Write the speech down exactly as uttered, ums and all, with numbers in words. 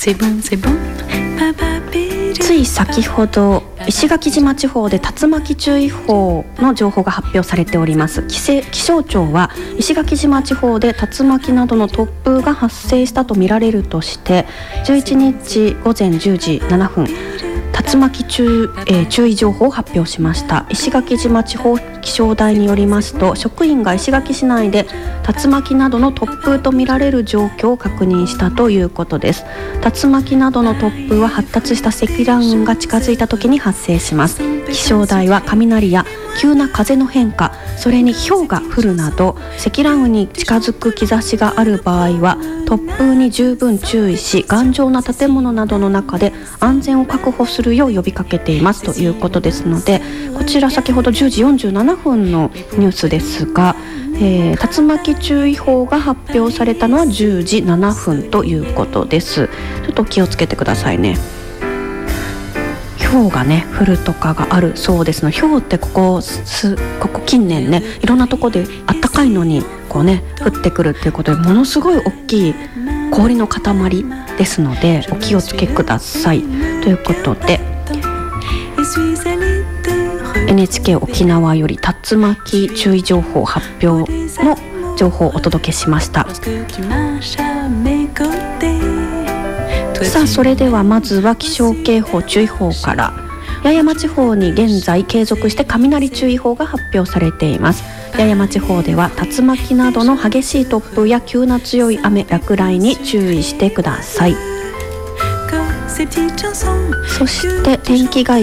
つい先ほど石垣島地方で竜巻注意報の情報が発表されております。気せ気象庁は石垣島地方で竜巻などの突風が発生したとみられるとしてじゅういちにちごぜんじゅうじななふん竜巻注、えー、注意情報を発表しました。石垣島地方気象台によりますと、職員が石垣市内で竜巻などの突風とみられる状況を確認したということです。竜巻などの突風は発達した積乱雲が近づいた時に発生します。気象台は雷や急な風の変化、それに雹が降るなど積乱雲に近づく兆しがある場合は突風に十分注意し、頑丈な建物などの中で安全を確保するよう呼びかけていますということですので、こちら先ほどじゅうじよんじゅうななふんのニュースですが、えー、竜巻注意報が発表されたのはじゅうじななふんということです。ちょっと気をつけてくださいね。氷がね降るとかがあるそうですの。氷ってここすここ近年ねいろんなとこであったかいのにこうね降ってくるっていうことで、ものすごい大きい氷の塊ですのでお気をつけくださいということで、 エヌエイチケー 沖縄より竜巻注意情報発表の情報をお届けしました。さあそれではまずは気象警報注意報から。八重山地方に現在継続して雷注意報が発表されています。八重山地方では竜巻などの激しい突風や急な強い雨、落雷に注意してください。そして天気概